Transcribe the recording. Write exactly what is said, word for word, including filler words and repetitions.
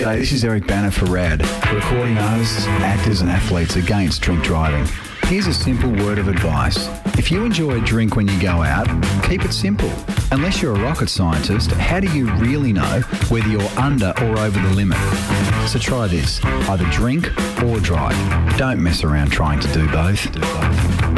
G'day, this is Eric Banner for RAD, recording artists, actors and athletes against drink driving. Here's a simple word of advice. If you enjoy a drink when you go out, keep it simple. Unless you're a rocket scientist, how do you really know whether you're under or over the limit? So try this, either drink or drive. Don't mess around trying to do both. Do both.